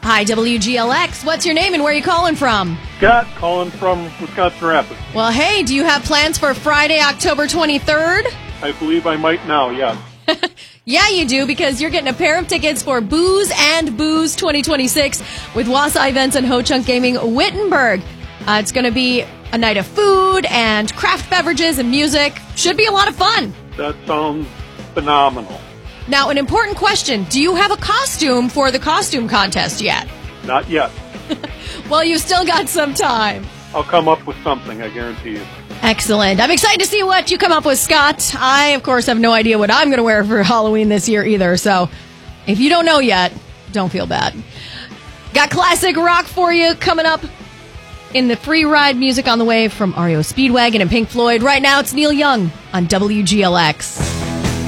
Hi, WGLX. What's your name and where are you calling from? Scott, calling from Wisconsin Rapids. Well, hey, do you have plans for Friday, October 23rd? I believe I might now, yes. Yeah, you do, because you're getting a pair of tickets for Booze and Booze 2026 with Wausau Events and Ho Chunk Gaming Wittenberg. It's going to be a night of food and craft beverages and music. Should be a lot of fun. That sounds phenomenal. Now, an important question. Do you have a costume for the costume contest yet? Not yet. Well, you've still got some time. I'll come up with something, I guarantee you. Excellent. I'm excited to see what you come up with, Scott. I, of course, have no idea what I'm going to wear for Halloween this year either, so if you don't know yet, don't feel bad. Got classic rock for you coming up in the free ride music on the way from REO Speedwagon and Pink Floyd. Right now, it's Neil Young on WGLX.